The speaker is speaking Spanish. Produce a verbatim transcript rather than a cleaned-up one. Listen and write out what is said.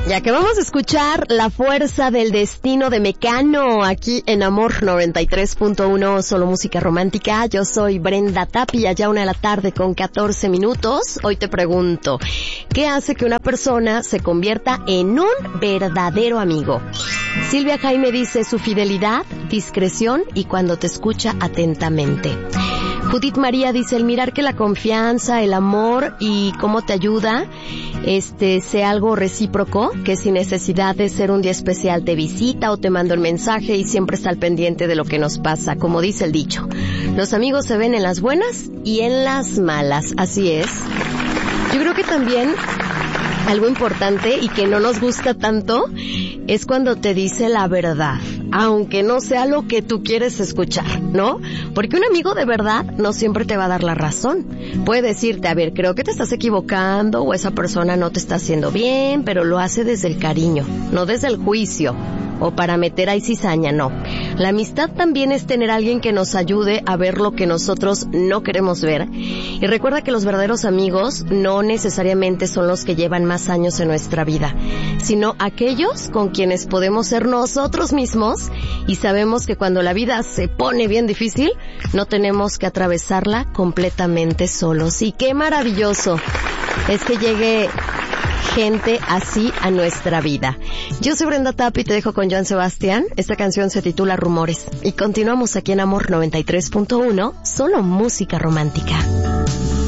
Ya que vamos a escuchar La Fuerza del Destino de Mecano aquí en Amor noventa y tres punto uno, solo música romántica. Yo soy Brenda Tapia, ya una de la tarde con catorce minutos. Hoy te pregunto, ¿qué hace que una persona se convierta en un verdadero amigo? Silvia Jaime dice su fidelidad, discreción y cuando te escucha atentamente. Judith María dice el mirar que la confianza, el amor y cómo te ayuda, este, sea algo recíproco, que sin necesidad de ser un día especial te visita o te manda un mensaje y siempre está al pendiente de lo que nos pasa, como dice el dicho. Los amigos se ven en las buenas y en las malas, así es. Yo creo que también algo importante y que no nos gusta tanto es cuando te dice la verdad, aunque no sea lo que tú quieres escuchar, ¿no? Porque un amigo de verdad no siempre te va a dar la razón. Puede decirte, a ver, creo que te estás equivocando o esa persona no te está haciendo bien, pero lo hace desde el cariño, no desde el juicio o para meter ahí cizaña, no. La amistad también es tener a alguien que nos ayude a ver lo que nosotros no queremos ver. Y recuerda que los verdaderos amigos no necesariamente son los que llevan más años en nuestra vida, sino aquellos con quienes podemos ser nosotros mismos y sabemos que cuando la vida se pone bien difícil, no tenemos que atravesarla completamente solos. Y qué maravilloso es que llegue gente así a nuestra vida. Yo soy Brenda Tapia y te dejo con Joan Sebastián. Esta canción se titula Rumores. Y continuamos aquí en Amor noventa y tres punto uno, solo música romántica.